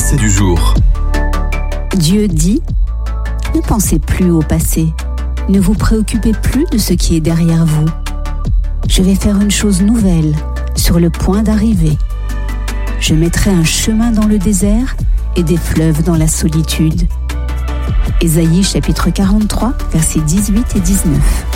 pensée du jour. Dieu dit : ne pensez plus au passé, ne vous préoccupez plus de ce qui est derrière vous. Je vais faire une chose nouvelle, sur le point d'arriver. Je mettrai un chemin dans le désert et des fleuves dans la solitude. Ésaïe chapitre 43, versets 18 et 19.